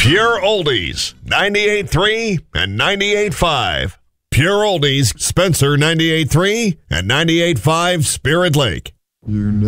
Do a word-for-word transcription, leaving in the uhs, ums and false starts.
Pure Oldies, ninety-eight point three and ninety-eight point five. Pure Oldies, Spencer ninety-eight point three and ninety-eight point five Spirit Lake. You're